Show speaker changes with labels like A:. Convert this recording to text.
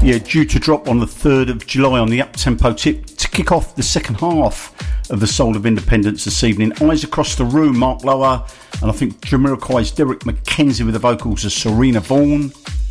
A: Yeah, due to drop on the 3rd of July on the up-tempo tip to kick off the second half of the Soul of Independence this evening. Eyes Across the Room, Mark Lower, and I think Jamiroquai's Derek McKenzie with the vocals of Serena Vaughan.